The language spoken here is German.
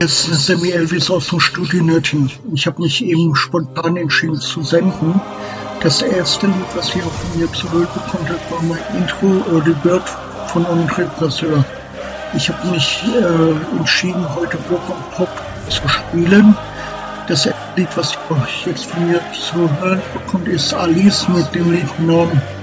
Es ist Sammy Elvis aus dem Studio Nördchen. Ich habe mich eben spontan entschieden zu senden. Das erste Lied, was ihr von mir zu hören bekommt, war mein Intro Early Bird von André Brasseur. Ich habe mich entschieden, heute Rock und Pop zu spielen. Das erste Lied, was ihr jetzt von mir zu hören bekommt, ist Alice mit dem Lied Norm.